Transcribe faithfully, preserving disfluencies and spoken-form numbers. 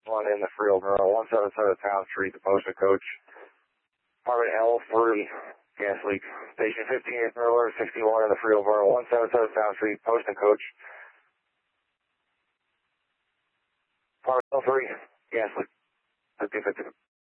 one in the Freelboro, one seven seven Town Street, the postal coach. Apartment L three, gas leak. Station fifteen, alert sixty-one in the Freelboro, one seven seven Town Street, postal coach. Apartment L three, gas leak. fifty fifty.